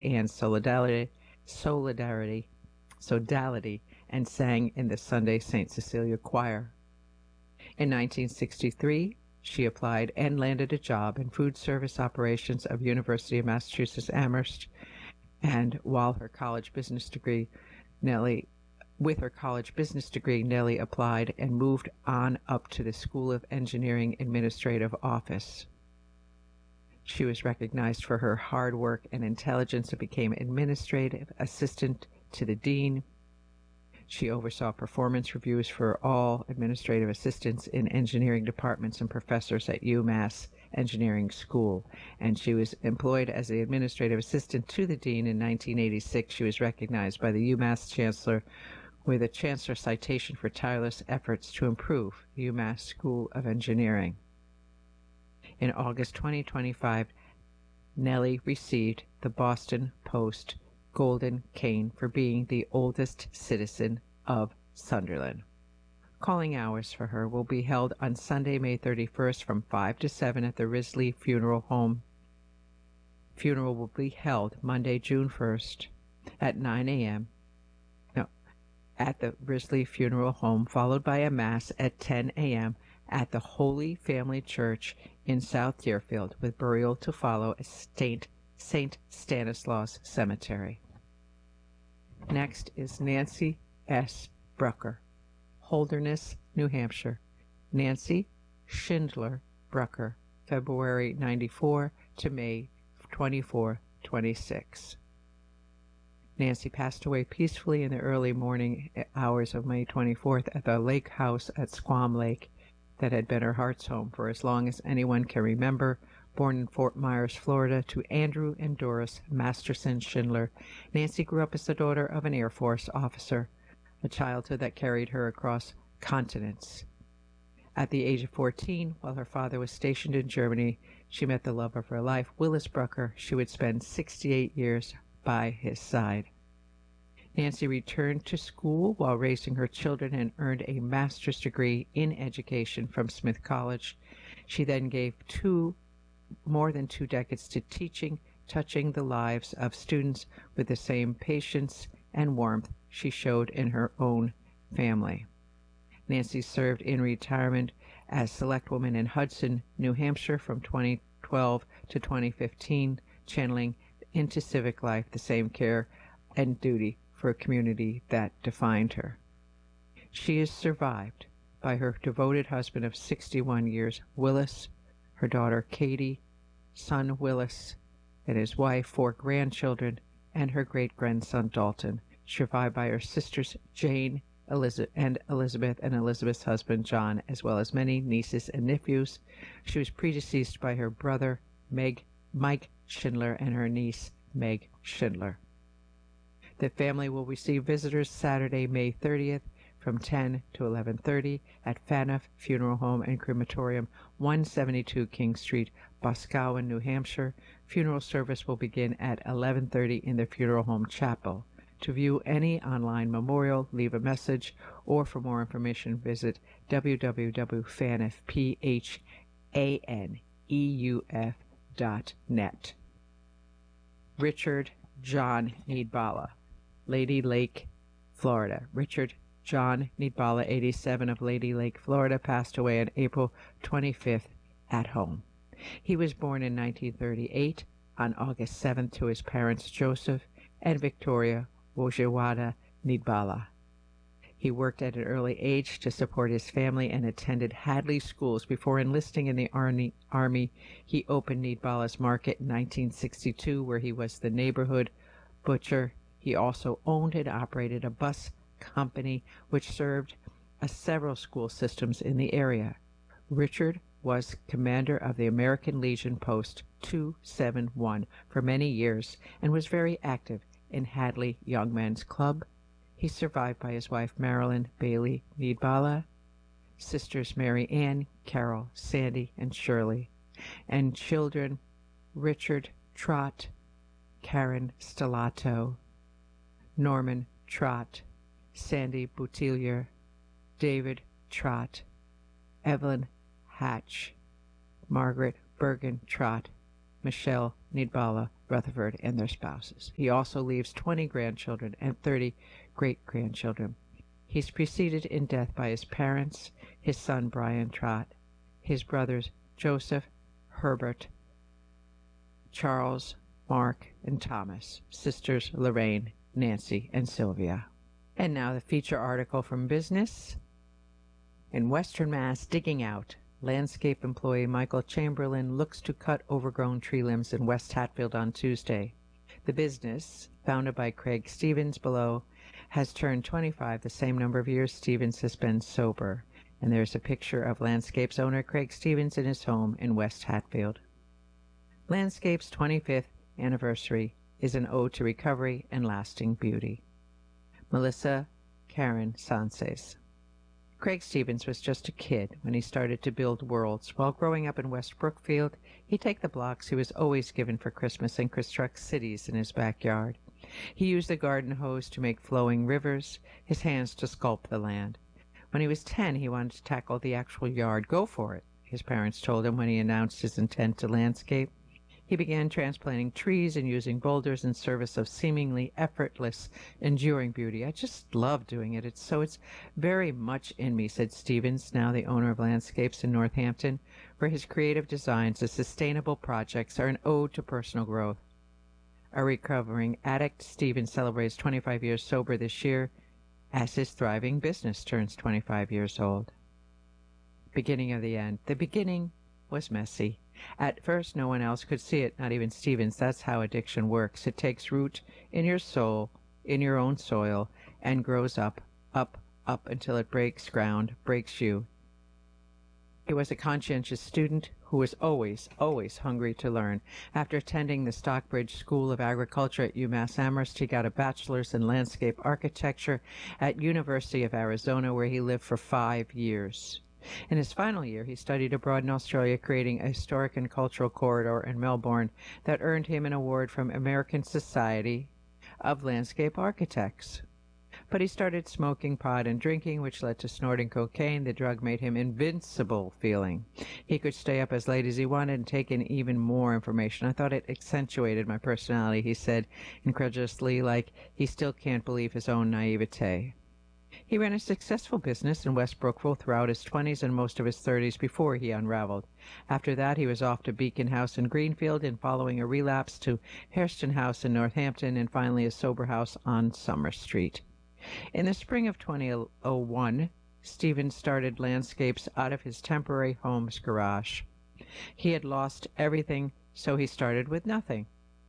and Sodality, and sang in the Sunday St. Cecilia Choir. In 1963, she applied and landed a job in food service operations of University of Massachusetts Amherst, and while her college business degree, Nellie with her college business degree, Nellie applied and moved on up to the School of Engineering Administrative Office. She was recognized for her hard work and intelligence and became administrative assistant to the dean. She oversaw performance reviews for all administrative assistants in engineering departments and professors at UMass Engineering School, and she was employed as the administrative assistant to the dean in 1986. She was recognized by the UMass chancellor with a Chancellor Citation for tireless efforts to improve UMass School of Engineering. In August 2025, Nellie received the Boston Post Golden Cane for being the oldest citizen of Sunderland. Calling hours for her will be held on Sunday, May 31st from 5 to 7 at the Risley Funeral Home. Funeral will be held Monday, June 1st at 9 a.m. at the Risley Funeral Home, followed by a Mass at 10 a.m. at the Holy Family Church in South Deerfield, with burial to follow at St. Stanislaus Cemetery. Next is Nancy S. Brucker, Holderness, New Hampshire. Nancy Schindler Brucker, February 94 to May 24, 26. Nancy passed away peacefully in the early morning hours of May 24th at the lake house at Squam Lake that had been her heart's home for as long as anyone can remember. Born in Fort Myers, Florida, to Andrew and Doris Masterson Schindler, Nancy grew up as the daughter of an Air Force officer, a childhood that carried her across continents. At the age of 14, while her father was stationed in Germany, she met the love of her life, Willis Brucker. She would spend 68 years by his side. Nancy returned to school while raising her children and earned a master's degree in education from Smith College. She then gave more than 2 decades to teaching, touching the lives of students with the same patience and warmth she showed in her own family. Nancy served in retirement as selectwoman in Hudson, New Hampshire from 2012 to 2015, channeling into civic life the same care and duty for a community that defined her. She is survived by her devoted husband of 61 years, Willis, her daughter Katie, son Willis, and his wife, 4 grandchildren, and her great-grandson Dalton, survived by her sisters Jane, Elizabeth, and Elizabeth's husband John, as well as many nieces and nephews. She was predeceased by her brother Mike Schindler and her niece Meg Schindler. The family will receive visitors Saturday, May 30th from 10 to 11:30 at Faniff Funeral Home and Crematorium, 172 King Street, Boscawen, New Hampshire. Funeral service will begin at 11:30 in the Funeral Home Chapel. To view any online memorial, leave a message, or for more information, visit www.phaneuf.net. Richard John Needballa, Lady Lake, Florida. Richard John Needballa, 87, of Lady Lake, Florida, passed away on April 25th at home. He was born in 1938 on August 7th to his parents Joseph and Victoria Wojewada Needballa. He worked at an early age to support his family and attended Hadley schools before enlisting in the Army. He opened Needballa's Market in 1962, where he was the neighborhood butcher. He also owned and operated a bus company which served several school systems in the area. Richard was commander of the American Legion Post 271 for many years and was very active in Hadley Young Men's Club. He's survived by his wife Marilyn Bailey Needballa, sisters Mary Ann, Carol, Sandy, and Shirley, and children Richard Trott, Karen Stellato, Norman Trott, Sandy Boutillier, David Trott, Evelyn Hatch, Margaret Bergen Trott, Michelle Needballa Rutherford and their spouses. He also leaves 20 grandchildren and 30 great-grandchildren. He's preceded in death by his parents, his son Brian Trott, his brothers Joseph, Herbert, Charles, Mark, and Thomas, sisters Lorraine, Nancy, and Sylvia. And now the feature article from Business. In Western Mass, digging out, landscape employee Michael Chamberlain looks to cut overgrown tree limbs in West Hatfield on Tuesday. The business, founded by Craig Stevens below, has turned 25, the same number of years Stevens has been sober. And there's a picture of Landscape's owner Craig Stevens in his home in West Hatfield. Landscape's 25th anniversary is an ode to recovery and lasting beauty. Melissa Karen Sances. Craig Stevens was just a kid when he started to build worlds. While growing up in West Brookfield, he'd take the blocks he was always given for Christmas and construct cities in his backyard. He used the garden hose to make flowing rivers, his hands to sculpt the land. When he was 10, he wanted to tackle the actual yard. Go for it, his parents told him when he announced his intent to landscape. He began transplanting trees and using boulders in service of seemingly effortless, enduring beauty. I just love doing it. It's very much in me, said Stevens, now the owner of Landscapes in Northampton, where his creative designs, the sustainable projects, are an ode to personal growth. A recovering addict, Stevens celebrates 25 years sober this year as his thriving business turns 25 years old. Beginning of the end. The beginning was messy. At first, no one else could see it, not even Stevens. That's how addiction works. It takes root in your soul, in your own soil, and grows up, up, up until it breaks ground, breaks you. He was a conscientious student who was always, always hungry to learn. After attending the Stockbridge School of Agriculture at UMass Amherst, he got a bachelor's in landscape architecture at University of Arizona, where he lived for 5 years. In his final year, he studied abroad in Australia, creating a historic and cultural corridor in Melbourne that earned him an award from American Society of Landscape Architects. But he started smoking pot and drinking, which led to snorting cocaine. The drug made him invincible feeling. He could stay up as late as he wanted and take in even more information. I thought it accentuated my personality, he said incredulously, like he still can't believe his own naivete. He ran a successful business in West Brookfield throughout his 20s and most of his 30s before he unraveled. After that, he was off to Beacon House in Greenfield and following a relapse to Hairston House in Northampton and finally a sober house on Summer Street. In the spring of 2001, Stevens started Landscapes out of his temporary home's garage. He had lost everything, so he started with nothing.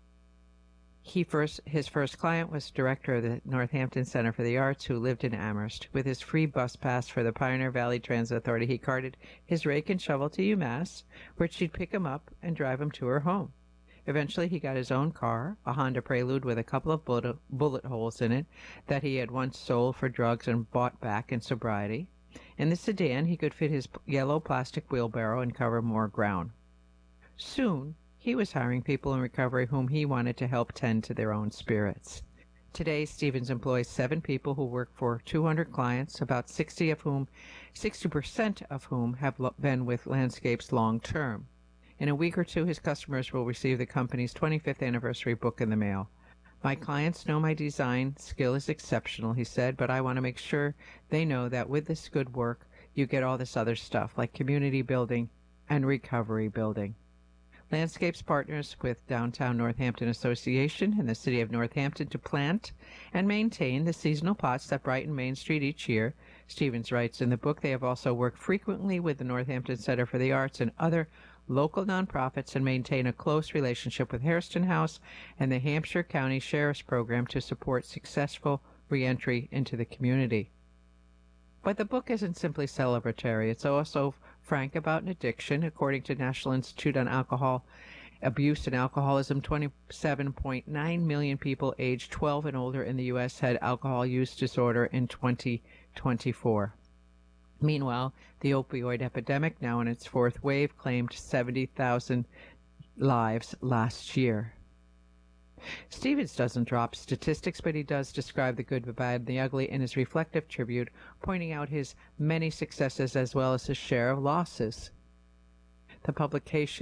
His first client was director of the Northampton Center for the Arts, who lived in Amherst. With his free bus pass for the Pioneer Valley Transit Authority, he carted his rake and shovel to UMass, where she'd pick him up and drive him to her home. Eventually, he got his own car, a Honda Prelude with a couple of bullet holes in it that he had once sold for drugs and bought back in sobriety. In the sedan, he could fit his yellow plastic wheelbarrow and cover more ground. Soon, he was hiring people in recovery whom he wanted to help tend to their own spirits. Today, Stevens employs 7 people who work for 200 clients, about 60% of whom have been with Landscapes long term. In a week or two, his customers will receive the company's 25th anniversary book in the mail. My clients know my design skill is exceptional, he said, but I want to make sure they know that with this good work, you get all this other stuff, like community building and recovery building. Landscapes partners with Downtown Northampton Association and the City of Northampton to plant and maintain the seasonal pots that brighten Main Street each year. Stevens writes in the book they have also worked frequently with the Northampton Center for the Arts and other local nonprofits and maintain a close relationship with Hairston House and the Hampshire County Sheriff's Program to support successful reentry into the community. But the book isn't simply celebratory. It's also frank about an addiction. According to National Institute on Alcohol Abuse and Alcoholism, 27.9 million people aged 12 and older in the U.S. had alcohol use disorder in 2024. Meanwhile, the opioid epidemic, now in its 4th wave, claimed 70,000 lives last year. Stevens doesn't drop statistics, but he does describe the good, the bad, and the ugly in his reflective tribute, pointing out his many successes as well as his share of losses. The publication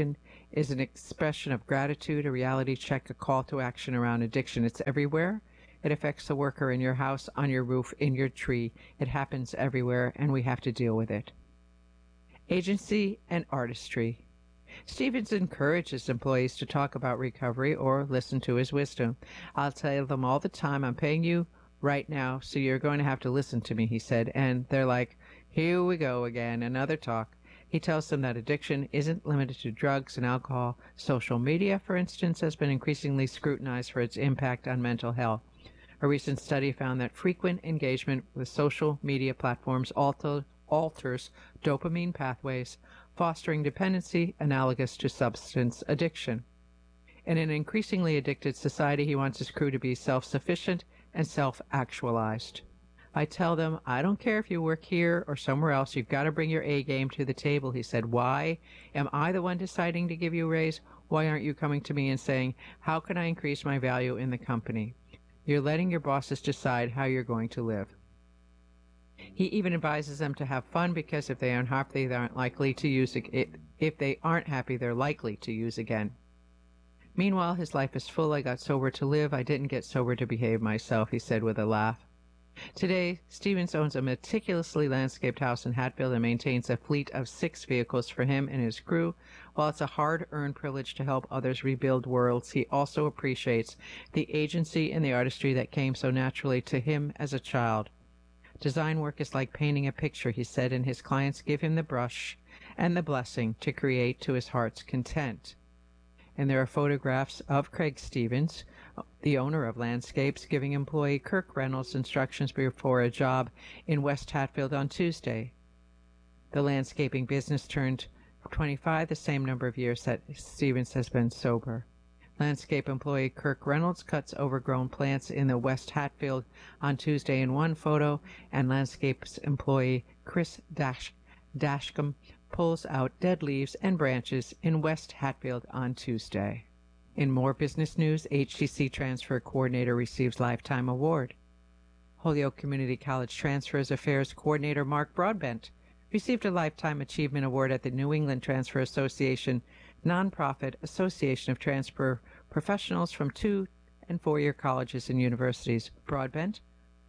is an expression of gratitude, a reality check, a call to action around addiction. It's everywhere. It affects the worker in your house, on your roof, in your tree. It happens everywhere, and we have to deal with it. Agency and artistry. Stevens encourages employees to talk about recovery or listen to his wisdom. I'll tell them all the time, I'm paying you right now, so you're going to have to listen to me, he said. And they're like, here we go again, another talk. He tells them that addiction isn't limited to drugs and alcohol. Social media, for instance, has been increasingly scrutinized for its impact on mental health. A recent study found that frequent engagement with social media platforms alters dopamine pathways, fostering dependency analogous to substance addiction. In an increasingly addicted society, he wants his crew to be self-sufficient and self-actualized. I tell them, I don't care if you work here or somewhere else, you've got to bring your A game to the table, he said. Why am I the one deciding to give you a raise? Why aren't you coming to me and saying, how can I increase my value in the company? You're letting your bosses decide how you're going to live. He even advises them to have fun because if they aren't happy, they aren't likely to use it. If they aren't happy, they're likely to use again. Meanwhile, his life is full. I got sober to live. I didn't get sober to behave myself, he said with a laugh. Today, Stevens owns a meticulously landscaped house in Hatfield and maintains a fleet of 6 vehicles for him and his crew. While it's a hard-earned privilege to help others rebuild worlds, he also appreciates the agency and the artistry that came so naturally to him as a child. Design work is like painting a picture, he said, and his clients give him the brush and the blessing to create to his heart's content. And there are photographs of Craig Stevens, the owner of Landscapes, giving employee Kirk Reynolds instructions before a job in West Hatfield on Tuesday. The landscaping business turned 25, the same number of years that Stevens has been sober. Landscape employee Kirk Reynolds cuts overgrown plants in the West Hatfield on Tuesday in one photo, and Landscapes employee Chris Dashcom pulls out dead leaves and branches in West Hatfield on Tuesday. In more business news, HCC Transfer Coordinator receives Lifetime Award. Holyoke Community College Transfers Affairs Coordinator Mark Broadbent received a Lifetime Achievement Award at the New England Transfer Association nonprofit association of transfer professionals from 2- and 4-year colleges and universities. Broadbent,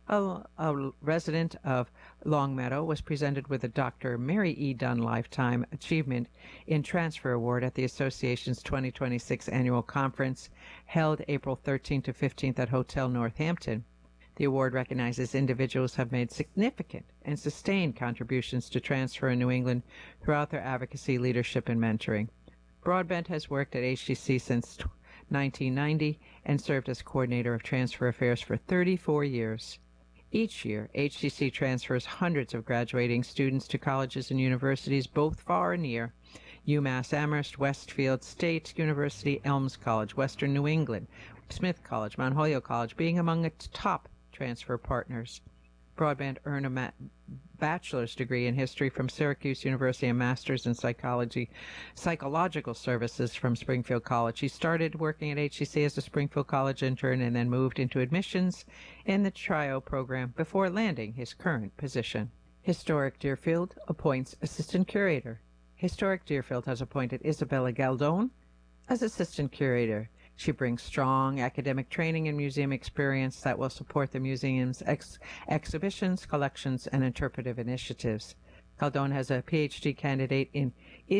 a resident of Longmeadow, was presented with a Dr. Mary E. Dunn Lifetime Achievement in Transfer Award at the association's 2026 annual conference held April 13th to 15th at Hotel Northampton. The award recognizes individuals who have made significant and sustained contributions to transfer in New England throughout their advocacy, leadership, and mentoring. Broadbent has worked at HCC since 1990 and served as coordinator of transfer affairs for 34 years. Each year, HCC transfers hundreds of graduating students to colleges and universities, both far and near. UMass Amherst, Westfield State University, Elms College, Western New England, Smith College, Mount Holyoke College being among its top transfer partners. Broadbent earned a bachelor's degree in history from Syracuse University and master's in psychological services from Springfield College. He started working at HCC as a Springfield College intern and then moved into admissions in the TRIO program before landing his current position. Historic Deerfield appoints assistant curator. Historic Deerfield has appointed Isabella Galdone as assistant curator. She brings strong academic training and museum experience that will support the museum's exhibitions, collections, and interpretive initiatives. Galdone is a PhD candidate in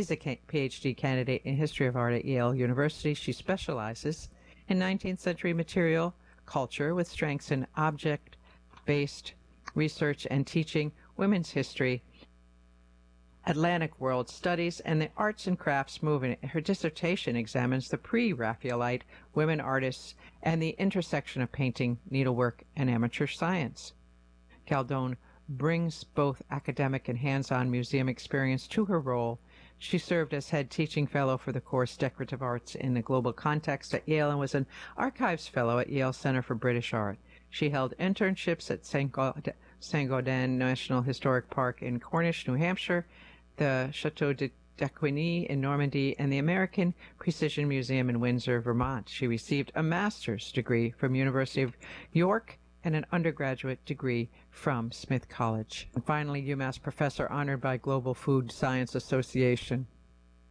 History of Art at Yale University. She specializes in 19th century material culture with strengths in object-based research and teaching, women's history, Atlantic World Studies, and the Arts and Crafts movement. Her dissertation examines the pre-Raphaelite women artists and the intersection of painting, needlework, and amateur science. Galdone brings both academic and hands-on museum experience to her role. She served as head teaching fellow for the course Decorative Arts in the Global Context at Yale and was an archives fellow at Yale Center for British Art. She held internships at Saint-Gaudens National Historic Park in Cornish, New Hampshire, the Chateau d'Aquigny in Normandy, and the American Precision Museum in Windsor, Vermont. She received a master's degree from University of York and an undergraduate degree from Smith College. And finally, UMass professor honored by Global Food Science Association.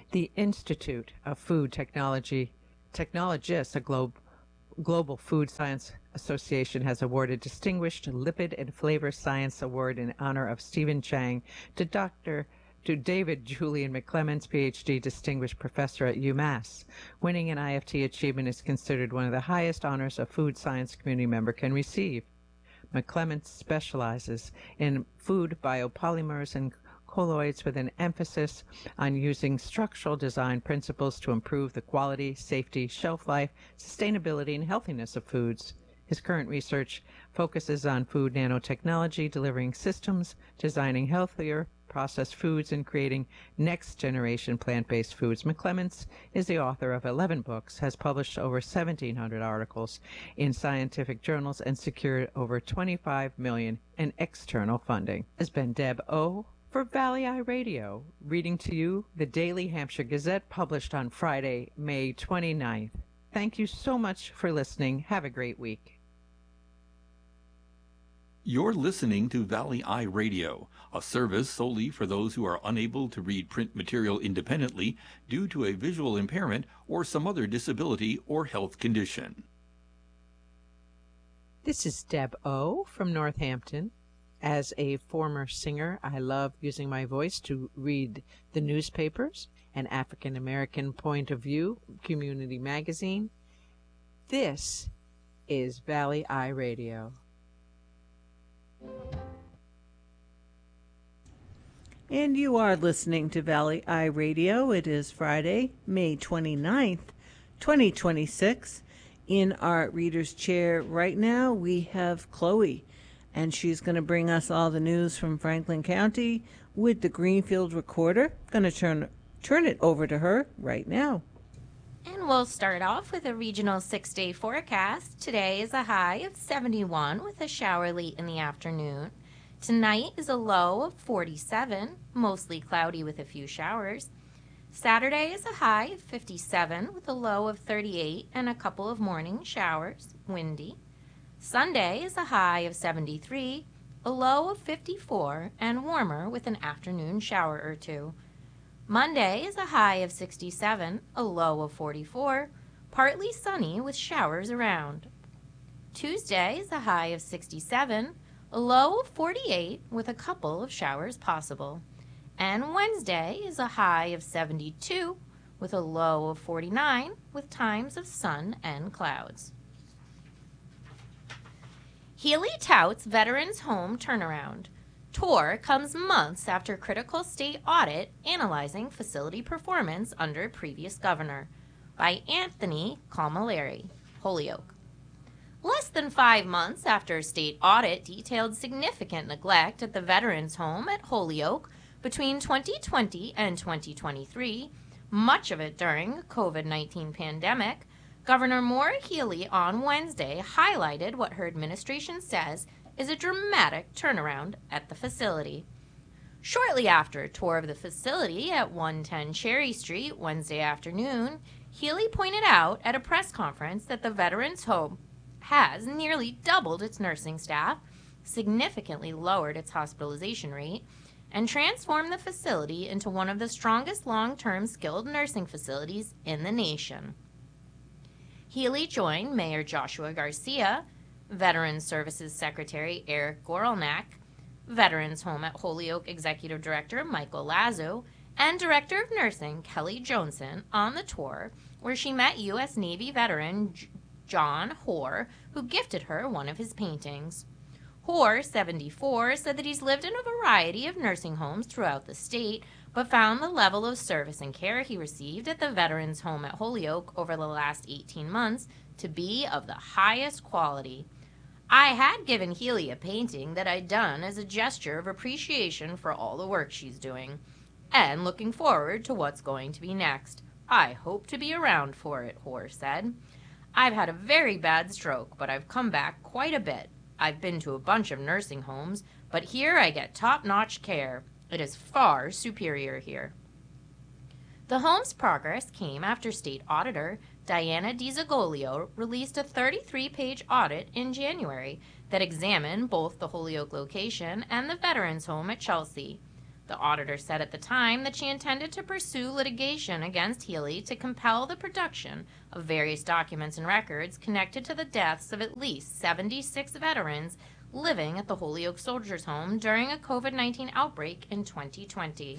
The Institute of Food Technologists, a Global Food Science Association, has awarded Distinguished Lipid and Flavor Science Award in honor of Stephen Chang to David Julian McClements, PhD, Distinguished Professor at UMass. Winning an IFT achievement is considered one of the highest honors a food science community member can receive. McClements specializes in food biopolymers and colloids with an emphasis on using structural design principles to improve the quality, safety, shelf life, sustainability, and healthiness of foods. His current research focuses on food nanotechnology, delivering systems, designing healthier processed foods, and creating next-generation plant-based foods. McClements is the author of 11 books, has published over 1,700 articles in scientific journals, and secured over $25 million in external funding. Has been Deb O. for Valley Eye Radio, reading to you the Daily Hampshire Gazette, published on Friday, May 29th. Thank you so much for listening. Have a great week. You're listening to Valley Eye Radio, a service solely for those who are unable to read print material independently due to a visual impairment or some other disability or health condition. This is Deb O. from Northampton. As a former singer, I love using my voice to read the newspapers, an African American Point of View community magazine. This is Valley Eye Radio. And you are listening to Valley Eye Radio. It is Friday, May 29th, 2026. In our reader's chair right now, we have Chloe, and she's going to bring us all the news from Franklin County with the Greenfield Recorder. Going to turn it over to her right now. And we'll start off with a regional 6-day forecast. Today is a high of 71 with a shower late in the afternoon. Tonight is a low of 47, mostly cloudy with a few showers. Saturday is a high of 57 with a low of 38 and a couple of morning showers, windy. Sunday is a high of 73, a low of 54, and warmer with an afternoon shower or two. Monday is a high of 67, a low of 44, partly sunny with showers around. Tuesday is a high of 67, a low of 48 with a couple of showers possible. And Wednesday is a high of 72 with a low of 49 with times of sun and clouds. Healy touts Veterans Home turnaround. Tour comes months after critical state audit analyzing facility performance under previous governor. By Anthony Calmalari, Holyoke. Less than 5 months after state audit detailed significant neglect at the Veterans Home at Holyoke between 2020 and 2023, much of it during the COVID-19 pandemic, Governor Maura Healey on Wednesday highlighted what her administration says is a dramatic turnaround at the facility. Shortly after a tour of the facility at 110 Cherry Street Wednesday afternoon, Healey pointed out at a press conference that the Veterans Home has nearly doubled its nursing staff, significantly lowered its hospitalization rate, and transformed the facility into one of the strongest long-term skilled nursing facilities in the nation. Healey joined Mayor Joshua Garcia, Veterans Services Secretary Eric Gorelnak, Veterans Home at Holyoke Executive Director Michael Lazo, and Director of Nursing Kelly Johnson on the tour, where she met U.S. Navy veteran John Hoare, who gifted her one of his paintings. Hoare, 74, said that he's lived in a variety of nursing homes throughout the state, but found the level of service and care he received at the Veterans Home at Holyoke over the last 18 months to be of the highest quality. I had given Healey a painting that I'd done as a gesture of appreciation for all the work she's doing, and looking forward to what's going to be next. I hope to be around for it, Hoare said. I've had a very bad stroke, but I've come back quite a bit. I've been to a bunch of nursing homes, but here I get top-notch care. It is far superior here. The home's progress came after State Auditor Diana DiZagoglio released a 33-page audit in January that examined both the Holyoke location and the Veterans Home at Chelsea. The auditor said at the time that she intended to pursue litigation against Healy to compel the production of various documents and records connected to the deaths of at least 76 veterans living at the Holyoke Soldiers' Home during a COVID-19 outbreak in 2020.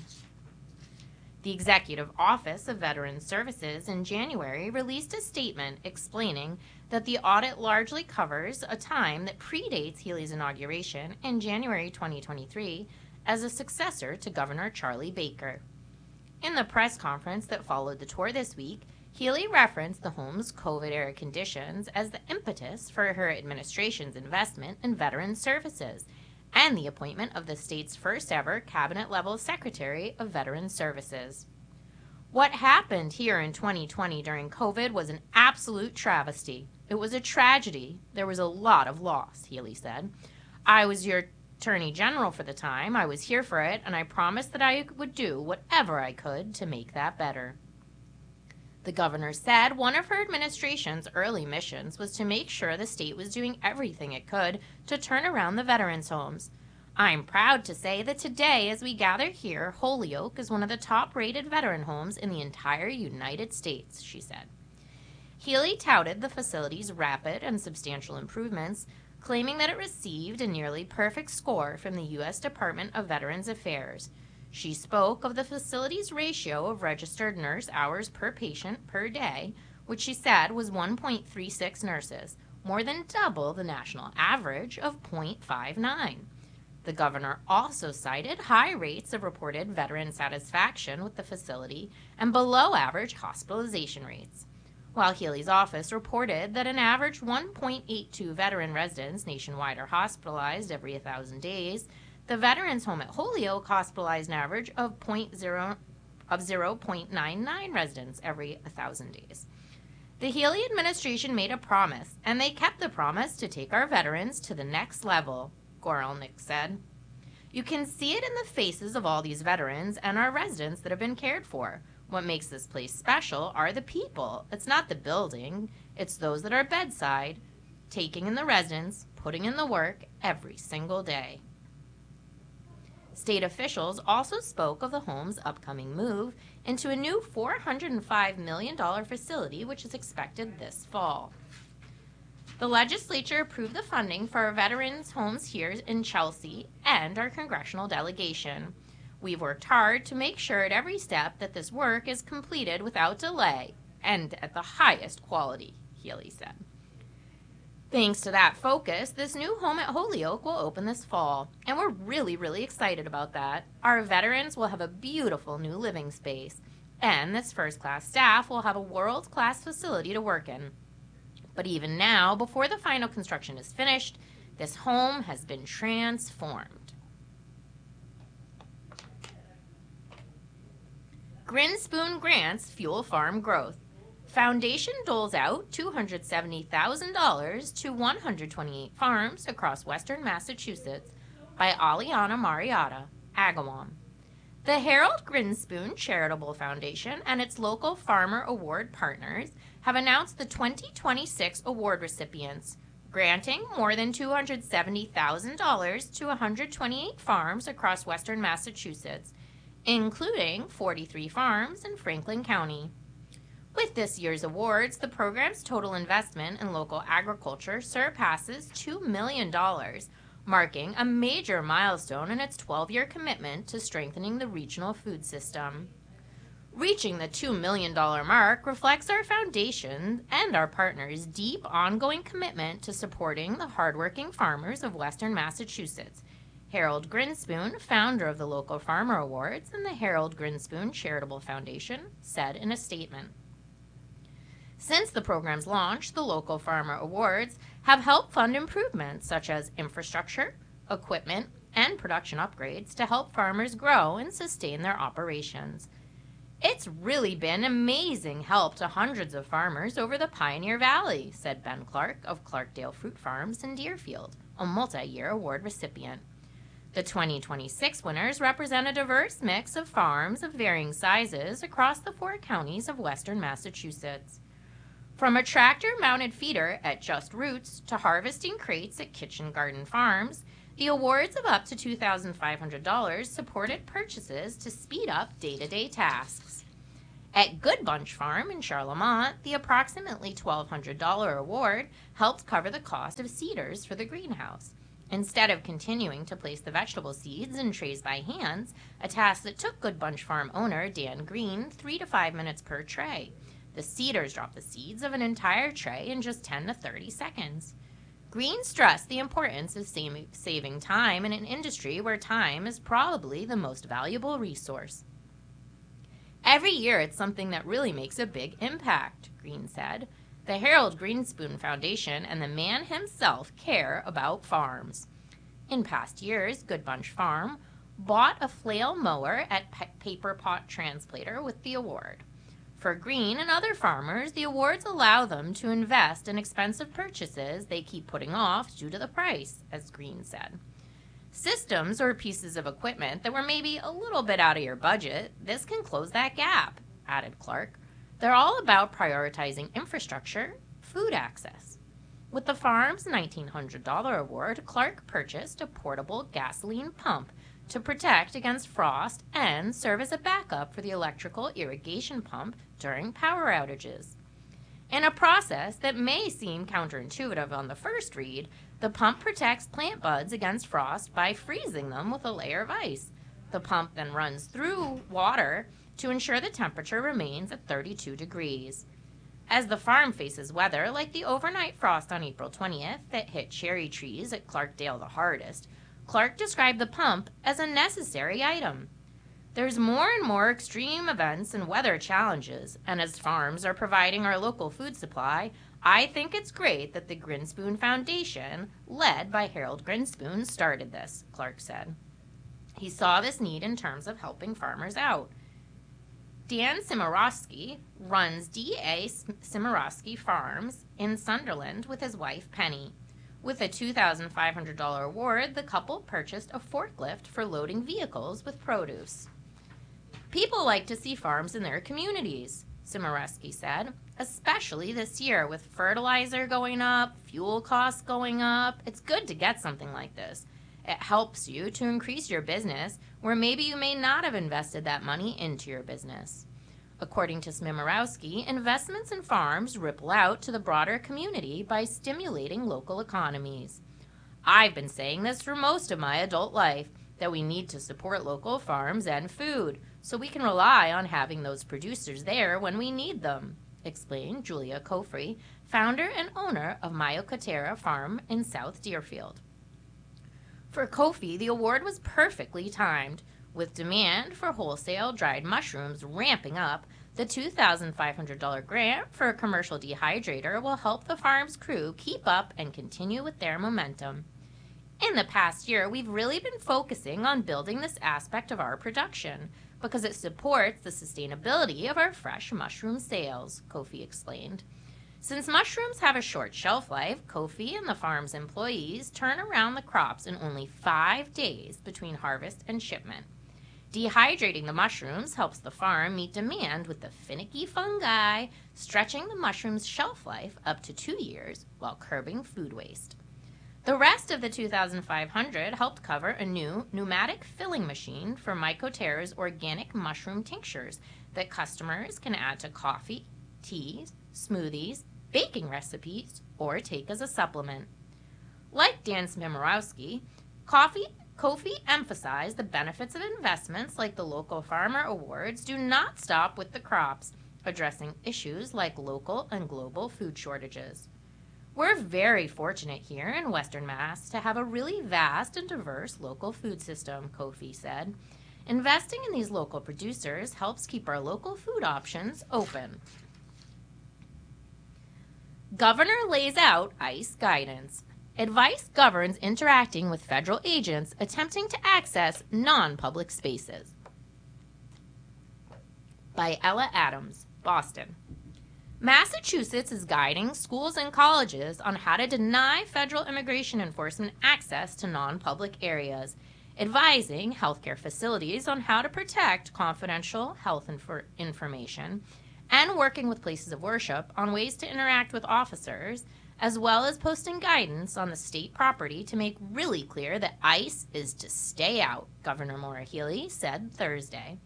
The Executive Office of Veterans Services in January released a statement explaining that the audit largely covers a time that predates Healy's inauguration in January 2023 as a successor to Governor Charlie Baker. In the press conference that followed the tour this week, Healy referenced the home's COVID-era conditions as the impetus for her administration's investment in veterans services and the appointment of the state's first-ever cabinet-level Secretary of Veterans Services. What happened here in 2020 during COVID was an absolute travesty. It was a tragedy. There was a lot of loss, Healy said. I was your Attorney General for the time. I was here for it, and I promised that I would do whatever I could to make that better. The governor said one of her administration's early missions was to make sure the state was doing everything it could to turn around the veterans' homes. I'm proud to say that today, as we gather here, Holyoke is one of the top-rated veteran homes in the entire United States, she said. Healy touted the facility's rapid and substantial improvements, claiming that it received a nearly perfect score from the U.S. Department of Veterans Affairs. She spoke of the facility's ratio of registered nurse hours per patient per day, which she said was 1.36 nurses, more than double the national average of 0.59. The governor also cited high rates of reported veteran satisfaction with the facility and below-average hospitalization rates. While Healy's office reported that an average 1.82 veteran residents nationwide are hospitalized every 1,000 days, the Veterans Home at Holyoke hospitalized an average of 0.99 residents every 1,000 days. The Healy administration made a promise, and they kept the promise to take our veterans to the next level, Gorelnik said. You can see it in the faces of all these veterans and our residents that have been cared for. What makes this place special are the people. It's not the building. It's those that are bedside, taking in the residents, putting in the work every single day. State officials also spoke of the home's upcoming move into a new $405 million facility, which is expected this fall. The legislature approved the funding for our veterans' homes here in Chelsea and our congressional delegation. We've worked hard to make sure at every step that this work is completed without delay and at the highest quality, Healy said. Thanks to that focus, this new home at Holyoke will open this fall, and we're really excited about that. Our veterans will have a beautiful new living space, and this first-class staff will have a world-class facility to work in. But even now, before the final construction is finished, this home has been transformed. Grinspoon grants fuel farm growth. Foundation doles out $270,000 to 128 farms across western Massachusetts by Aliana Marietta, Agawam. The Harold Grinspoon Charitable Foundation and its local Farmer Award partners have announced the 2026 award recipients, granting more than $270,000 to 128 farms across western Massachusetts, including 43 farms in Franklin County. With this year's awards, the program's total investment in local agriculture surpasses $2 million, marking a major milestone in its 12-year commitment to strengthening the regional food system. Reaching the $2 million mark reflects our foundation and our partners' deep, ongoing commitment to supporting the hardworking farmers of western Massachusetts, Harold Grinspoon, founder of the local Farmer Awards and the Harold Grinspoon Charitable Foundation, said in a statement. Since the program's launch, the local Farmer Awards have helped fund improvements such as infrastructure, equipment, and production upgrades to help farmers grow and sustain their operations. It's really been amazing help to hundreds of farmers over the Pioneer Valley, said Ben Clark of Clarkdale Fruit Farms in Deerfield, a multi-year award recipient. The 2026 winners represent a diverse mix of farms of varying sizes across the 4 counties of western Massachusetts. From a tractor-mounted feeder at Just Roots to harvesting crates at Kitchen Garden Farms, The awards of up to $2,500 supported purchases to speed up day-to-day tasks. At Good Bunch Farm in Charlemont, the approximately $1,200 award helped cover the cost of seeders for the greenhouse. Instead of continuing to place the vegetable seeds in trays by hands, a task that took Good Bunch Farm owner Dan Green 3 to 5 minutes per tray. The seeders drop the seeds of an entire tray in just 10 to 30 seconds. Green stressed the importance of saving time in an industry where time is probably the most valuable resource. Every year it's something that really makes a big impact, Green said. The Harold Greenspoon Foundation and the man himself care about farms. In past years, Good Bunch Farm bought a flail mower at Paper Pot Transplanter with the award. For Green and other farmers, the awards allow them to invest in expensive purchases they keep putting off due to the price, as Green said. Systems or pieces of equipment that were maybe a little bit out of your budget, this can close that gap, added Clark. They're all about prioritizing infrastructure, food access. With the farm's $1,900 award, Clark purchased a portable gasoline pump to protect against frost and serve as a backup for the electrical irrigation pump during power outages. In a process that may seem counterintuitive on the first read, the pump protects plant buds against frost by freezing them with a layer of ice. The pump then runs through water to ensure the temperature remains at 32 degrees. As the farm faces weather like the overnight frost on April 20th that hit cherry trees at Clarkdale the hardest, Clark described the pump as a necessary item. There's more and more extreme events and weather challenges, and as farms are providing our local food supply, I think it's great that the Greenspoon Foundation, led by Harold Greenspoon, started this, Clark said. He saw this need in terms of helping farmers out. Dan Cimarowski runs D.A. Cimarowski Farms in Sunderland with his wife, Penny. With a $2,500 award, the couple purchased a forklift for loading vehicles with produce. People like to see farms in their communities, Cimarowski said, especially this year with fertilizer going up, fuel costs going up. It's good to get something like this. It helps you to increase your business where maybe you may not have invested that money into your business. According to Smimarowski, investments in farms ripple out to the broader community by stimulating local economies. I've been saying this for most of my adult life, that we need to support local farms and food, so we can rely on having those producers there when we need them, explained Julia Kofri, founder and owner of Myocotera Farm in South Deerfield. For Kofi, the award was perfectly timed. With demand for wholesale dried mushrooms ramping up, the $2,500 grant for a commercial dehydrator will help the farm's crew keep up and continue with their momentum. In the past year, we've really been focusing on building this aspect of our production because it supports the sustainability of our fresh mushroom sales, Kofi explained. Since mushrooms have a short shelf life, Kofi and the farm's employees turn around the crops in only 5 days between harvest and shipment. Dehydrating the mushrooms helps the farm meet demand with the finicky fungi, stretching the mushroom's shelf life up to 2 years while curbing food waste. The rest of the $2,500 helped cover a new pneumatic filling machine for Mycotera's organic mushroom tinctures that customers can add to coffee, teas, smoothies, baking recipes, or take as a supplement. Like Dan Smimarowski, Kofi emphasized the benefits of investments like the Local Farmer Awards do not stop with the crops, addressing issues like local and global food shortages. We're very fortunate here in Western Mass to have a really vast and diverse local food system, Kofi said. Investing in these local producers helps keep our local food options open. Governor lays out ICE guidance. Advice governs interacting with federal agents attempting to access non-public spaces. By Ella Adams, Boston. Massachusetts is guiding schools and colleges on how to deny federal immigration enforcement access to non-public areas, advising healthcare facilities on how to protect confidential health information, and working with places of worship on ways to interact with officers, as well as posting guidance on the state property to make really clear that ICE is to stay out, Governor Maura Healey said Thursday.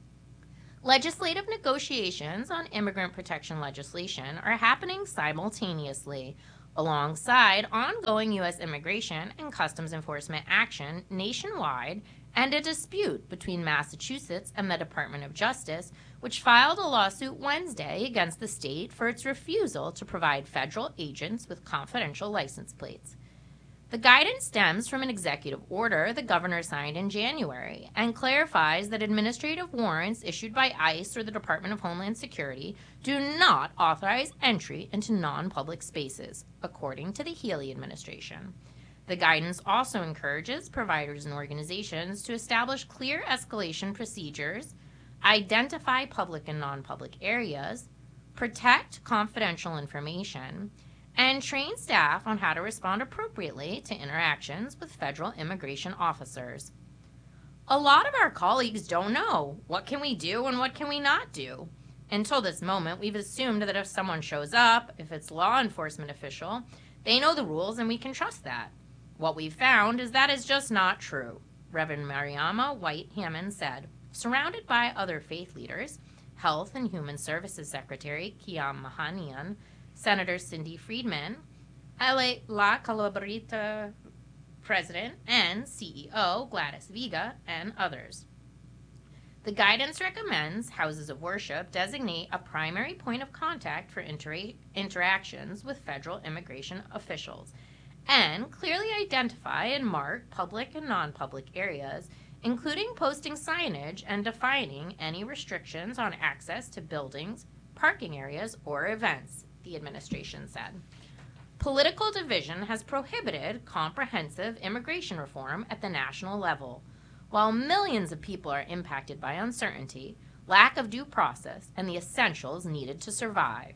Legislative negotiations on immigrant protection legislation are happening simultaneously, alongside ongoing U.S. immigration and customs enforcement action nationwide and a dispute between Massachusetts and the Department of Justice, which filed a lawsuit Wednesday against the state for its refusal to provide federal agents with confidential license plates. The guidance stems from an executive order the governor signed in January and clarifies that administrative warrants issued by ICE or the Department of Homeland Security do not authorize entry into non-public spaces, according to the Healey administration. The guidance also encourages providers and organizations to establish clear escalation procedures, identify public and non-public areas, protect confidential information, and train staff on how to respond appropriately to interactions with federal immigration officers. A lot of our colleagues don't know what can we do and what can we not do. Until this moment, we've assumed that if someone shows up, if it's law enforcement official, they know the rules and we can trust that. What we've found is that is just not true, Reverend Mariama White Hammond said. Surrounded by other faith leaders, Health and Human Services Secretary Kiam Mahanian, Senator Cindy Friedman, La Calabrita President and CEO Gladys Vega, and others. The guidance recommends houses of worship designate a primary point of contact for interactions with federal immigration officials and clearly identify and mark public and non-public areas, including posting signage and defining any restrictions on access to buildings, parking areas, or events, the administration said. Political division has prohibited comprehensive immigration reform at the national level, while millions of people are impacted by uncertainty, lack of due process, and the essentials needed to survive.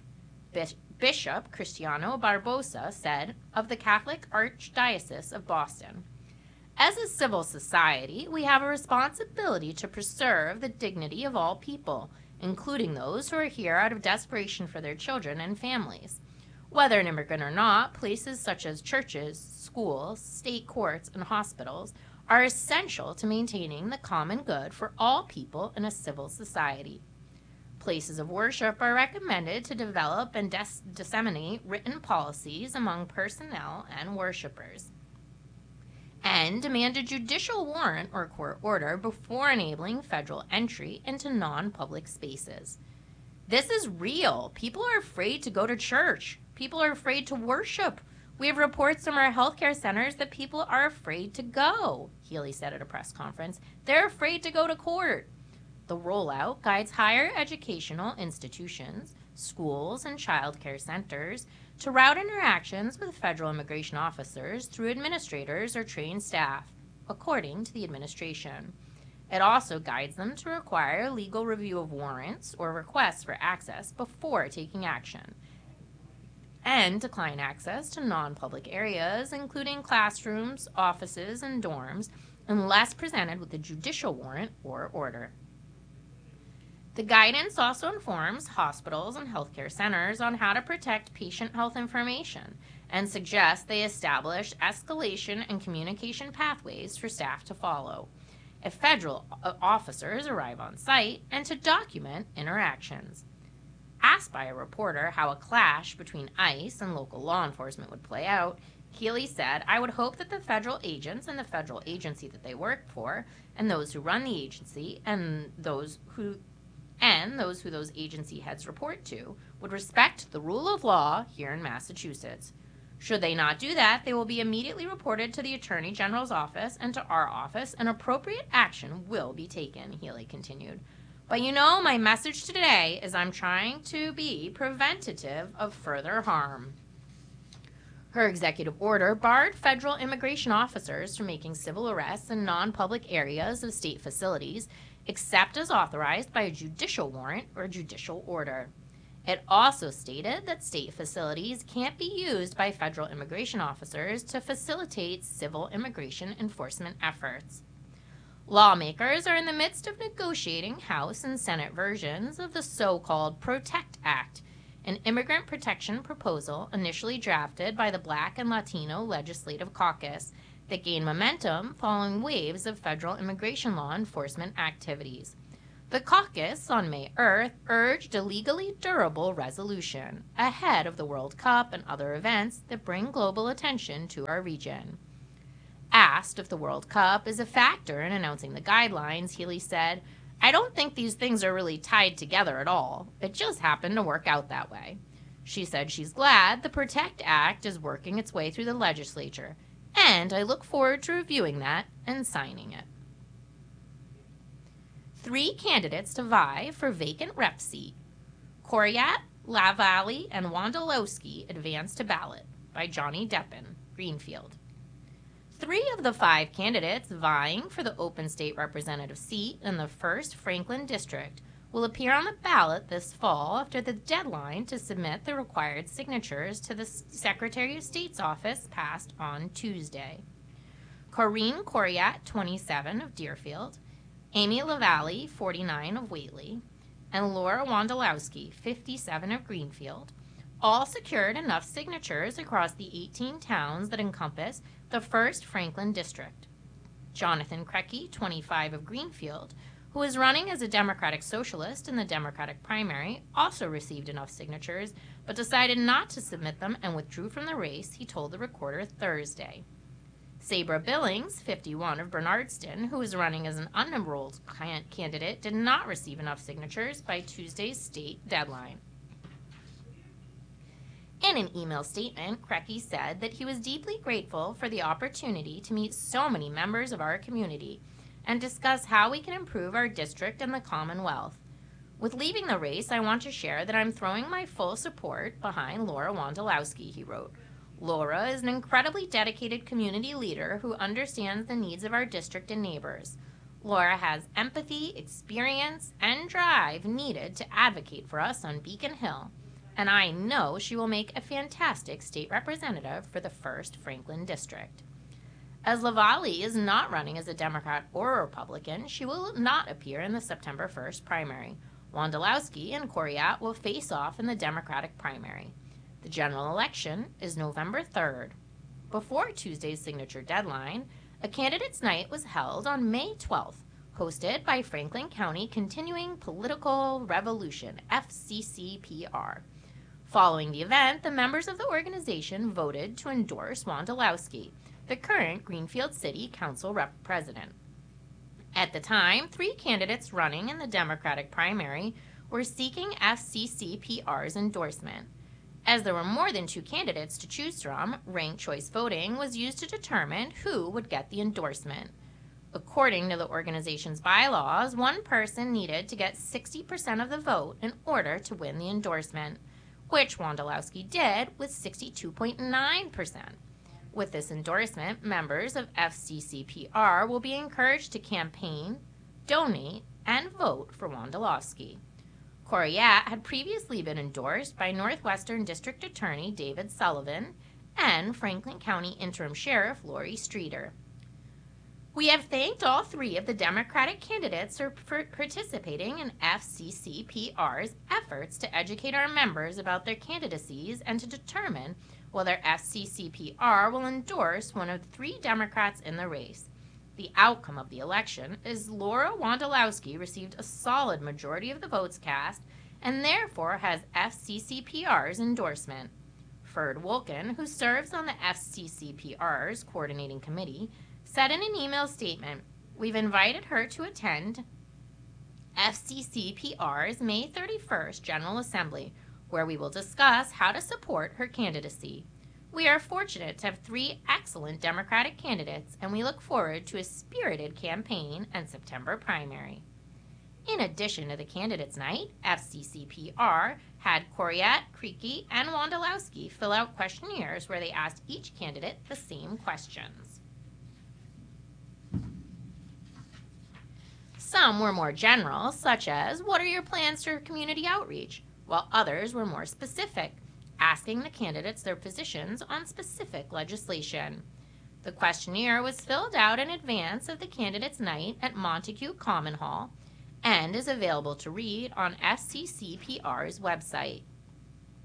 Bishop Cristiano Barbosa said of the Catholic Archdiocese of Boston, "As a civil society, we have a responsibility to preserve the dignity of all people, including those who are here out of desperation for their children and families. Whether an immigrant or not, places such as churches, schools, state courts, and hospitals are essential to maintaining the common good for all people in a civil society. Places of worship are recommended to develop and disseminate written policies among personnel and worshipers, and demand a judicial warrant or court order before enabling federal entry into non-public spaces. This is real. People are afraid to go to church. People are afraid to worship. We have reports from our healthcare centers that people are afraid to go," Healey said at a press conference. They're afraid to go to court. The rollout guides higher educational institutions, schools, and child care centers to route interactions with federal immigration officers through administrators or trained staff, according to the administration. It also guides them to require legal review of warrants or requests for access before taking action, and decline access to non-public areas, including classrooms, offices, and dorms, unless presented with a judicial warrant or order. The guidance also informs hospitals and healthcare centers on how to protect patient health information and suggests they establish escalation and communication pathways for staff to follow if federal officers arrive on site, and to document interactions. Asked by a reporter how a clash between ICE and local law enforcement would play out, Healey said, "I would hope that the federal agents and the federal agency that they work for, and those who run the agency, and those who those agency heads report to, would respect the rule of law here in Massachusetts. Should they not do that, they will be immediately reported to the Attorney General's office and to our office, and appropriate action will be taken," Healey continued. "But my message today is I'm trying to be preventative of further harm." Her executive order barred federal immigration officers from making civil arrests in non-public areas of state facilities, except as authorized by a judicial warrant or judicial order. It also stated that state facilities can't be used by federal immigration officers to facilitate civil immigration enforcement efforts. Lawmakers are in the midst of negotiating House and Senate versions of the so-called PROTECT Act, an immigrant protection proposal initially drafted by the Black and Latino Legislative Caucus that gained momentum following waves of federal immigration law enforcement activities. The caucus on May 8th urged a legally durable resolution ahead of the World Cup and other events that bring global attention to our region. Asked if the World Cup is a factor in announcing the guidelines, Healy said, "I don't think these things are really tied together at all. It just happened to work out that way." She said she's glad the PROTECT Act is working its way through the legislature, and I look forward to reviewing that and signing it. 3 candidates to vie for vacant rep seat. Coryat, LaValle, and Wondolowski advance to ballot by Johnny Deppen, Greenfield. 3 of the 5 candidates vying for the open state representative seat in the 1st Franklin District will appear on the ballot this fall after the deadline to submit the required signatures to the Secretary of State's office passed on Tuesday. Corinne Coryat, 27, of Deerfield, Amy LaValle, 49, of Whately, and Laura Wondolowski, 57, of Greenfield, all secured enough signatures across the 18 towns that encompass the 1st Franklin District. Jonathan Krecke, 25, of Greenfield, who is running as a Democratic Socialist in the Democratic primary, also received enough signatures, but decided not to submit them and withdrew from the race, he told the Recorder Thursday. Sabra Billings, 51, of Bernardston, who is running as an unenrolled candidate, did not receive enough signatures by Tuesday's state deadline. In an email statement, Krecke said that he was deeply grateful for the opportunity to meet so many members of our community and discuss how we can improve our district and the Commonwealth. With leaving the race, I want to share that I'm throwing my full support behind Laura Wondolowski, he wrote. Laura is an incredibly dedicated community leader who understands the needs of our district and neighbors. Laura has empathy, experience, and drive needed to advocate for us on Beacon Hill, and I know she will make a fantastic state representative for the 1st Franklin District. As LaValle is not running as a Democrat or a Republican, she will not appear in the September 1st primary. Wondolowski and Coryat will face off in the Democratic primary. The general election is November 3rd. Before Tuesday's signature deadline, a candidates' night was held on May 12th, hosted by Franklin County Continuing Political Revolution, FCCPR. Following the event, the members of the organization voted to endorse Wondolowski, the current Greenfield City Council president. At the time, 3 candidates running in the Democratic primary were seeking FCCPR's endorsement. As there were more than 2 candidates to choose from, ranked choice voting was used to determine who would get the endorsement. According to the organization's bylaws, one person needed to get 60% of the vote in order to win the endorsement, which Wondolowski did with 62.9%. With this endorsement, members of FCCPR will be encouraged to campaign, donate, and vote for Wondolowski. Coryat had previously been endorsed by Northwestern District Attorney David Sullivan and Franklin County Interim Sheriff Lori Streeter. We have thanked all 3 of the Democratic candidates for participating in FCCPR's efforts to educate our members about their candidacies and to determine whether FCCPR will endorse one of the 3 Democrats in the race. The outcome of the election is Laura Wondolowski received a solid majority of the votes cast and therefore has FCCPR's endorsement. Ferd Wolken, who serves on the FCCPR's coordinating committee, said in an email statement, "We've invited her to attend FCCPR's May 31st General Assembly, where we will discuss how to support her candidacy. We are fortunate to have 3 excellent Democratic candidates, and we look forward to a spirited campaign and September primary." In addition to the candidates' night, FCCPR had Coryat, Krecke, and Wondolowski fill out questionnaires where they asked each candidate the same questions. Some were more general, such as, "What are your plans for community outreach?" while others were more specific, asking the candidates their positions on specific legislation. The questionnaire was filled out in advance of the candidates' night at Montague Common Hall and is available to read on FCCPR's website.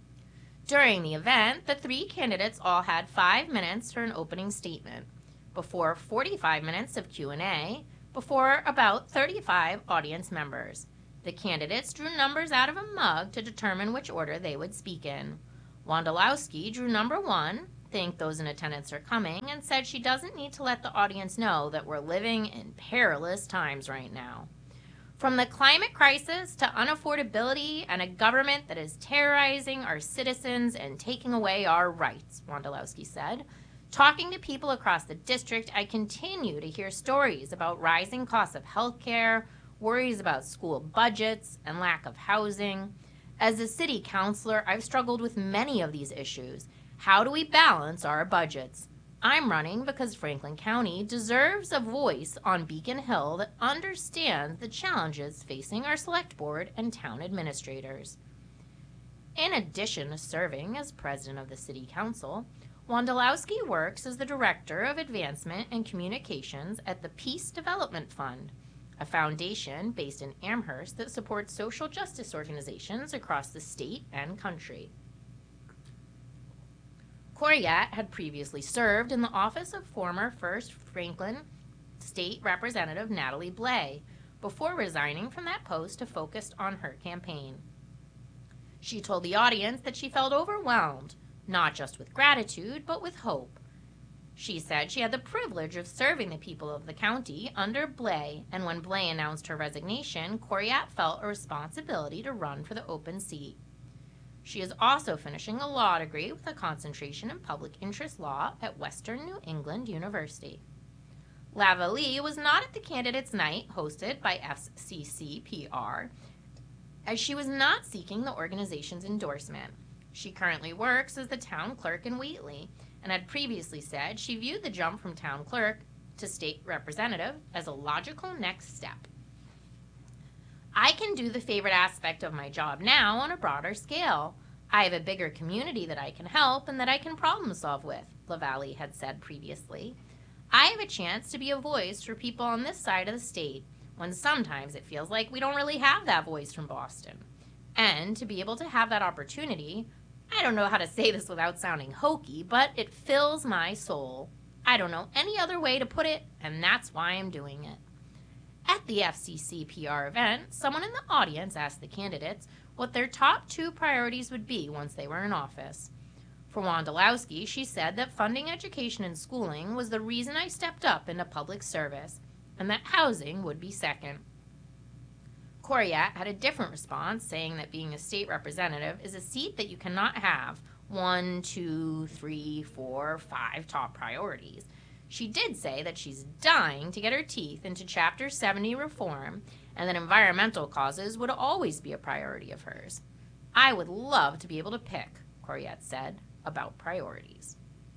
During the event, the three candidates all had 5 minutes for an opening statement, before 45 minutes of Q&A, before about 35 audience members. The candidates drew numbers out of a mug to determine which order they would speak in. Wondolowski drew number 1, thanked those in attendance for coming, and said she doesn't need to let the audience know that we're living in perilous times right now. From the climate crisis to unaffordability and a government that is terrorizing our citizens and taking away our rights, Wondolowski said. Talking to people across the district, I continue to hear stories about rising costs of health care, worries about school budgets, and lack of housing. As a city councilor, I've struggled with many of these issues. How do we balance our budgets? I'm running because Franklin County deserves a voice on Beacon Hill that understands the challenges facing our select board and town administrators. In addition to serving as president of the city council, Wondolowski works as the director of advancement and communications at the Peace Development Fund, a foundation based in Amherst that supports social justice organizations across the state and country. Coryat had previously served in the office of former 1st Franklin State Representative Natalie Blais before resigning from that post to focus on her campaign. She told the audience that she felt overwhelmed, not just with gratitude, but with hope. She said she had the privilege of serving the people of the county under Blais, and when Blais announced her resignation, Coryat felt a responsibility to run for the open seat. She is also finishing a law degree with a concentration in public interest law at Western New England University. Lavallee was not at the candidates' night hosted by FCC PR, as she was not seeking the organization's endorsement. She currently works as the town clerk in Wheatley and had previously said she viewed the jump from town clerk to state representative as a logical next step. I can do the favorite aspect of my job now on a broader scale. I have a bigger community that I can help and that I can problem solve with, Lavallee had said previously. I have a chance to be a voice for people on this side of the state, when sometimes it feels like we don't really have that voice from Boston. And to be able to have that opportunity, I don't know how to say this without sounding hokey, but it fills my soul. I don't know any other way to put it, and that's why I'm doing it. At the FCC PR event, someone in the audience asked the candidates what their top 2 priorities would be once they were in office. For Wondolowski, she said that funding education and schooling was the reason I stepped up into public service, and that housing would be second. Coryat had a different response, saying that being a state representative is a seat that you cannot have 1, 2, 3, 4, 5 top priorities. She did say that she's dying to get her teeth into Chapter 70 reform and that environmental causes would always be a priority of hers. I would love to be able to pick, Coryat said, about priorities.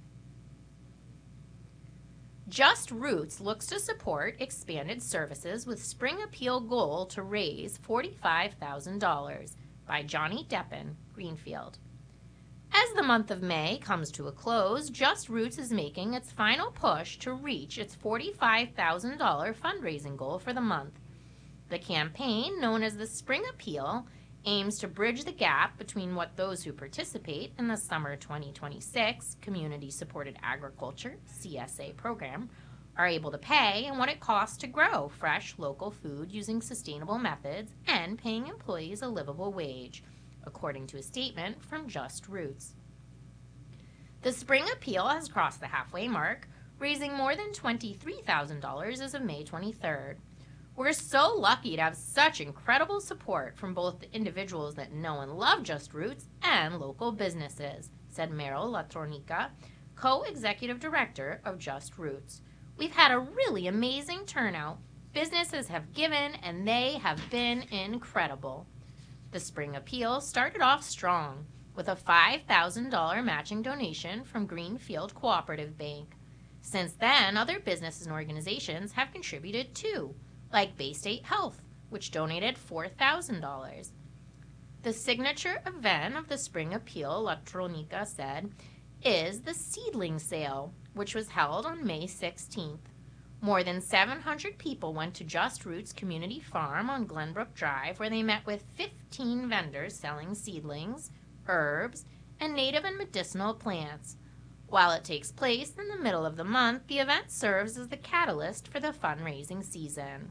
Just Roots looks to support expanded services with spring appeal goal to raise $45,000 by Johnny Deppen, Greenfield. As the month of May comes to a close, Just Roots is making its final push to reach its $45,000 fundraising goal for the month. The campaign, known as the Spring Appeal, aims to bridge the gap between what those who participate in the Summer 2026 Community Supported Agriculture (CSA) program are able to pay and what it costs to grow fresh local food using sustainable methods and paying employees a livable wage, according to a statement from Just Roots. The Spring Appeal has crossed the halfway mark, raising more than $23,000 as of May 23rd. We're so lucky to have such incredible support from both the individuals that know and love Just Roots and local businesses, said Meryl Latronica, co-executive director of Just Roots. We've had a really amazing turnout. Businesses have given and they have been incredible. The Spring Appeal started off strong with a $5,000 matching donation from Greenfield Cooperative Bank. Since then, other businesses and organizations have contributed too, like Bay State Health, which donated $4,000. The signature event of the Spring Appeal, Latronica said, is the seedling sale, which was held on May 16th. More than 700 people went to Just Roots Community Farm on Glenbrook Drive, where they met with 15 vendors selling seedlings, herbs, and native and medicinal plants. While it takes place in the middle of the month, the event serves as the catalyst for the fundraising season.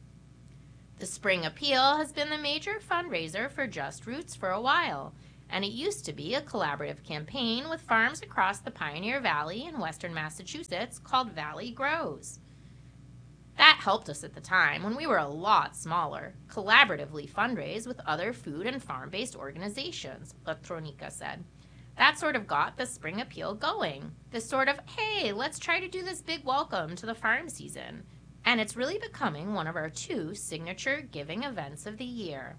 The Spring Appeal has been the major fundraiser for Just Roots for a while, and it used to be a collaborative campaign with farms across the Pioneer Valley in western Massachusetts called Valley Grows. That helped us at the time, when we were a lot smaller, collaboratively fundraise with other food and farm-based organizations, Latronica said. That sort of got the Spring Appeal going. This sort of, hey, let's try to do this big welcome to the farm season. And it's really becoming one of our 2 signature giving events of the year.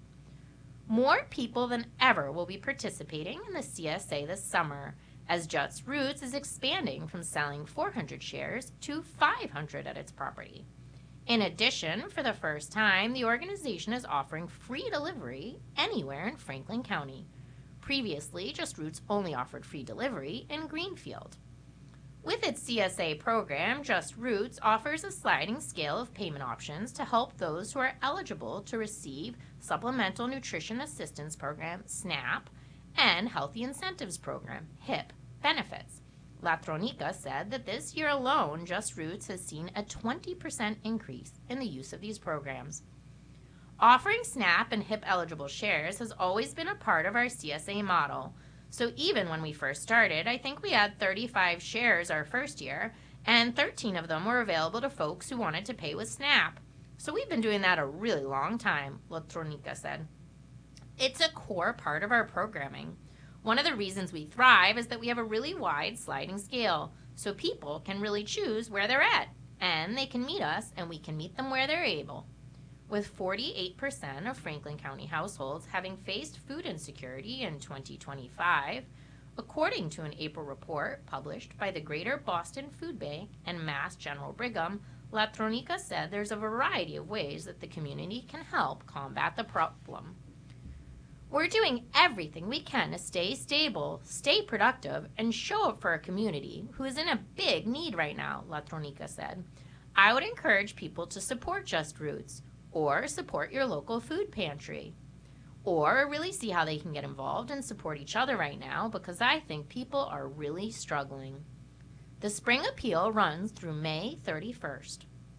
More people than ever will be participating in the CSA this summer, as Just Roots is expanding from selling 400 shares to 500 at its property. In addition, for the first time, the organization is offering free delivery anywhere in Franklin County. Previously, Just Roots only offered free delivery in Greenfield. With its CSA program, Just Roots offers a sliding scale of payment options to help those who are eligible to receive Supplemental Nutrition Assistance Program, SNAP, and Healthy Incentives Program, HIP, benefits. Latronica said that this year alone, Just Roots has seen a 20% increase in the use of these programs. Offering SNAP and HIP-eligible shares has always been a part of our CSA model. So even when we first started, I think we had 35 shares our first year, and 13 of them were available to folks who wanted to pay with SNAP. So we've been doing that a really long time, Latronica said. It's a core part of our programming. One of the reasons we thrive is that we have a really wide sliding scale, so people can really choose where they're at, and they can meet us, and we can meet them where they're able. With 48% of Franklin County households having faced food insecurity in 2025, according to an April report published by the Greater Boston Food Bank and Mass General Brigham, Latronica said there's a variety of ways that the community can help combat the problem. We're doing everything we can to stay stable, stay productive, and show up for our community, who is in a big need right now, Latronica said. I would encourage people to support Just Roots, or support your local food pantry, or really see how they can get involved and support each other right now, because I think people are really struggling. The Spring Appeal runs through May 31st.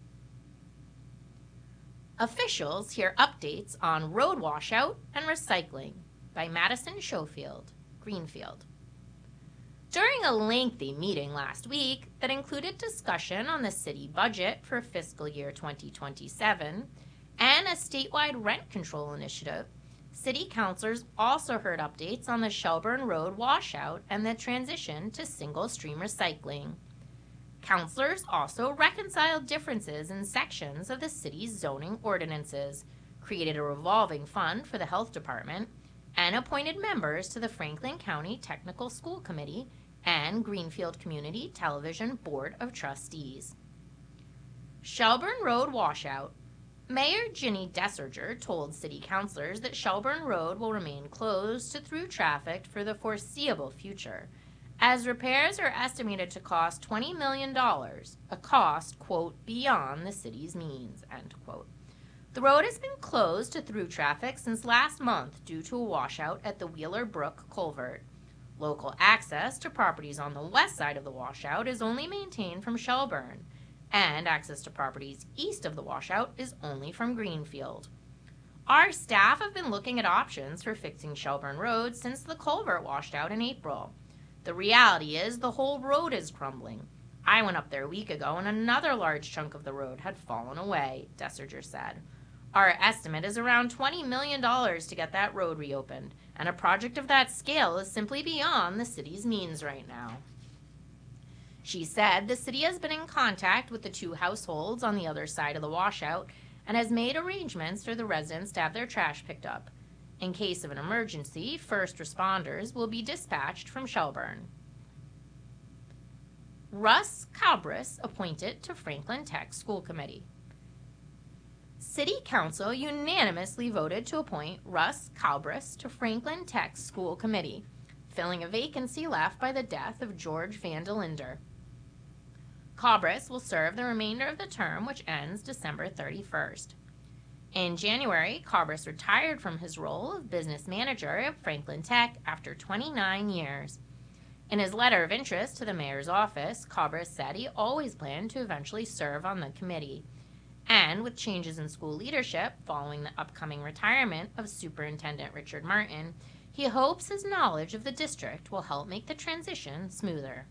Officials hear updates on road washout and recycling by Madison Schofield, Greenfield. During a lengthy meeting last week that included discussion on the city budget for fiscal year 2027 and a statewide rent control initiative, city councilors also heard updates on the Shelburne Road washout and the transition to single-stream recycling. Councilors also reconciled differences in sections of the city's zoning ordinances, created a revolving fund for the health department, and appointed members to the Franklin County Technical School Committee and Greenfield Community Television Board of Trustees. Shelburne Road washout. Mayor Ginny Desserger told city councilors that Shelburne Road will remain closed to through traffic for the foreseeable future, as repairs are estimated to cost $20 million, a cost, quote, beyond the city's means, end quote. The road has been closed to through traffic since last month due to a washout at the Wheeler Brook Culvert. Local access to properties on the west side of the washout is only maintained from Shelburne, and access to properties east of the washout is only from Greenfield. Our staff have been looking at options for fixing Shelburne Road since the culvert washed out in April. The reality is the whole road is crumbling. I went up there a week ago and another large chunk of the road had fallen away, Desserger said. Our estimate is around $20 million to get that road reopened, and a project of that scale is simply beyond the city's means right now. She said the city has been in contact with the 2 households on the other side of the washout and has made arrangements for the residents to have their trash picked up. In case of an emergency, first responders will be dispatched from Shelburne. Russ Calbris appointed to Franklin Tech School Committee. City Council unanimously voted to appoint Russ Calbris to Franklin Tech School Committee, filling a vacancy left by the death of George Van de Linder. Calbris will serve the remainder of the term, which ends December 31st. In January, Cobras retired from his role of business manager at Franklin Tech after 29 years. In his letter of interest to the mayor's office, Cobras said he always planned to eventually serve on the committee. And with changes in school leadership following the upcoming retirement of Superintendent Richard Martin, he hopes his knowledge of the district will help make the transition smoother.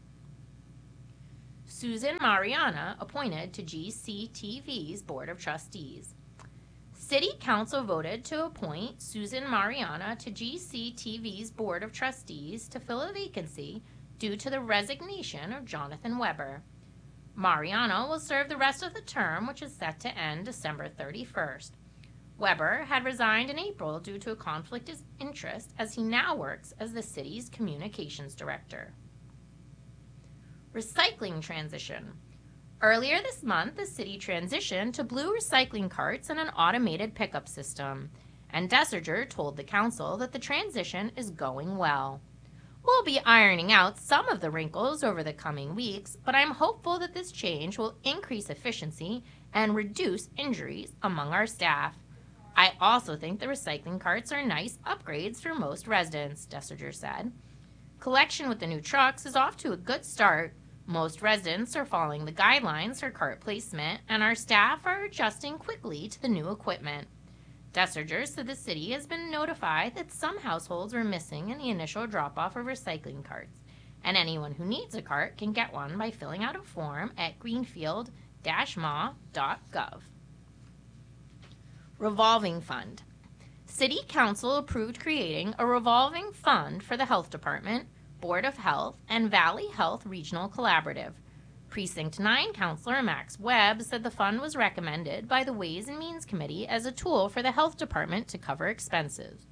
Susan Mariana appointed to GCTV's Board of Trustees. City Council voted to appoint Susan Mariana to GCTV's Board of Trustees to fill a vacancy due to the resignation of Jonathan Weber. Mariana will serve the rest of the term, which is set to end December 31st. Weber had resigned in April due to a conflict of interest as he now works as the city's communications director. Recycling transition. Earlier this month, the city transitioned to blue recycling carts and an automated pickup system, and Desinger told the council that the transition is going well. We'll be ironing out some of the wrinkles over the coming weeks, but I'm hopeful that this change will increase efficiency and reduce injuries among our staff. I also think the recycling carts are nice upgrades for most residents, Desinger said. Collection with the new trucks is off to a good start. Most residents are following the guidelines for cart placement, and our staff are adjusting quickly to the new equipment. Desinger said the city has been notified that some households were missing in the initial drop-off of recycling carts, and anyone who needs a cart can get one by filling out a form at greenfield-ma.gov. Revolving Fund. City Council approved creating a revolving fund for the Health Department, Board of Health, and Valley Health Regional Collaborative. Precinct 9 Councilor Max Webb said the fund was recommended by the Ways and Means Committee as a tool for the Health Department to cover expenses.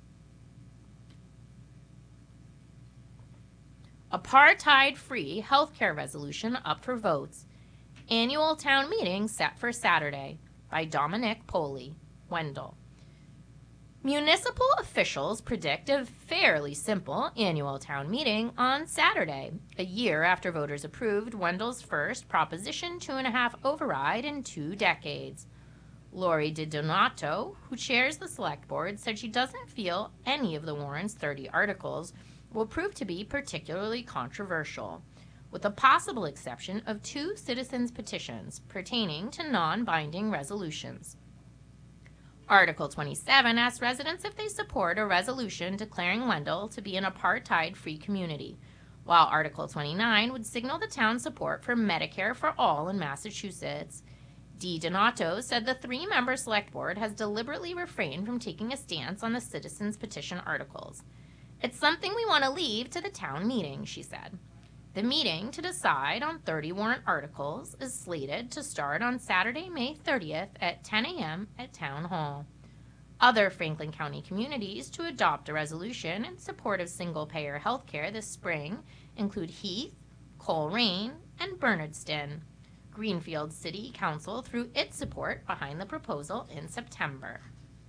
Apartheid-free healthcare resolution up for votes. Annual town meeting set for Saturday by Dominic Poley, Wendell. Municipal officials predict a fairly simple annual town meeting on Saturday, a year after voters approved Wendell's first Proposition 2.5 override in 2 decades. Lori DiDonato, who chairs the select board, said she doesn't feel any of the warrant's 30 articles will prove to be particularly controversial, with the possible exception of 2 citizens' petitions pertaining to non-binding resolutions. Article 27 asks residents if they support a resolution declaring Wendell to be an apartheid-free community, while Article 29 would signal the town's support for Medicare for all in Massachusetts. DiDonato said the 3-member select board has deliberately refrained from taking a stance on the citizens' petition articles. It's something we want to leave to the town meeting, she said. The meeting to decide on 30 warrant articles is slated to start on Saturday, May 30th at 10 a.m. at Town Hall. Other Franklin County communities to adopt a resolution in support of single-payer health care this spring include Heath, Coleraine, and Bernardston. Greenfield City Council threw its support behind the proposal in September.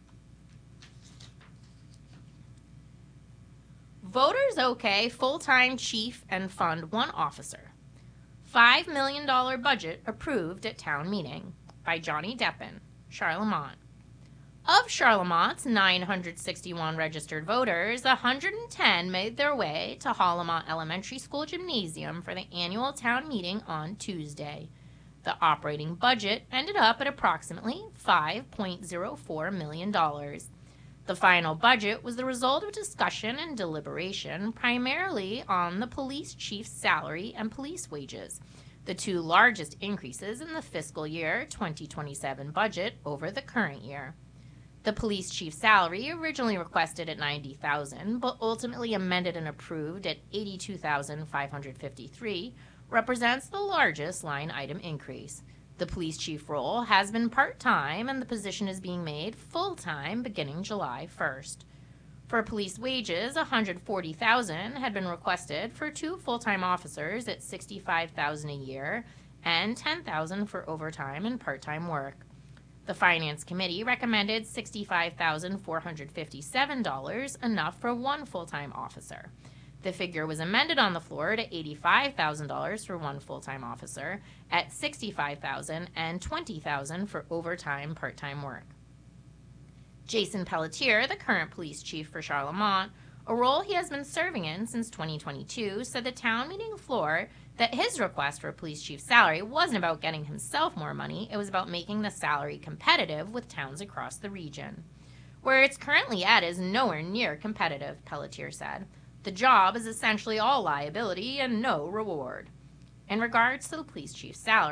Voters okay full-time chief and fund 1 officer. $5 million budget approved at town meeting by Johnny Deppen, Charlemont. Of Charlemont's 961 registered voters, 110 made their way to Hollamont Elementary School Gymnasium for the annual town meeting on Tuesday. The operating budget ended up at approximately $5.04 million. The final budget was the result of discussion and deliberation primarily on the police chief's salary and police wages, the 2 largest increases in the fiscal year 2027 budget over the current year. The police chief's salary, originally requested at $90,000 but ultimately amended and approved at $82,553, represents the largest line item increase. The police chief role has been part-time, and the position is being made full-time beginning July 1st. For police wages, $140,000 had been requested for 2 full-time officers at $65,000 a year and $10,000 for overtime and part-time work. The Finance Committee recommended $65,457, enough for 1 full-time officer. The figure was amended on the floor to $85,000 for 1 full-time officer, at $65,000 and $20,000 for overtime part-time work. Jason Pelletier, the current police chief for Charlemont, a role he has been serving in since 2022, said the town meeting floor that his request for a police chief's salary wasn't about getting himself more money, it was about making the salary competitive with towns across the region. Where it's currently at is nowhere near competitive, Pelletier said. The job is essentially all liability and no reward. In regards to the police chief's salary,